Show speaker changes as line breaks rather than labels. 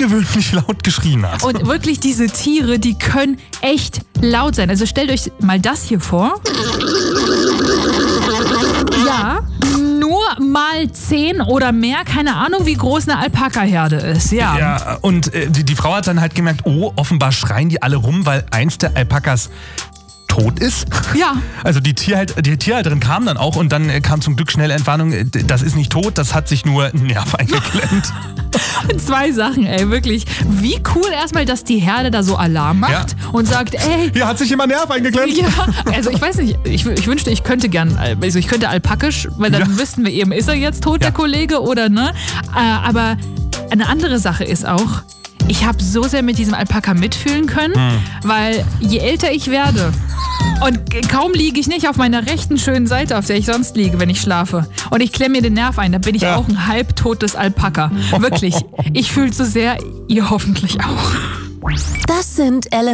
ungewöhnlich laut geschrien hat.
Und wirklich, diese Tiere, die können echt laut sein. Also stellt euch mal das hier vor. Ja, nur mal 10 oder mehr, keine Ahnung, wie groß eine Alpaka-Herde ist.
Ja, und die Frau hat dann halt gemerkt, oh, offenbar schreien die alle rum, weil eins der Alpakas tot ist.
Ja.
Also die Tierhalterin kam dann auch und dann kam zum Glück schnelle Entwarnung, das ist nicht tot, das hat sich nur einen Nerv eingeklemmt.
2 Sachen, ey, wirklich. Wie cool erstmal, dass die Herde da so Alarm macht und sagt, ey...
Hier hat sich jemand Nerv eingeklemmt.
Ja, also ich weiß nicht, ich wünschte, ich könnte alpakisch, weil dann wüssten wir eben, ist er jetzt tot, der Kollege, oder ne? Aber eine andere Sache ist auch, ich habe so sehr mit diesem Alpaka mitfühlen können, weil je älter ich werde und kaum liege ich nicht auf meiner rechten schönen Seite, auf der ich sonst liege, wenn ich schlafe, und ich klemme mir den Nerv ein, dann bin ich auch ein halbtotes Alpaka. Wirklich, ich fühle so sehr, ihr hoffentlich auch.
Das sind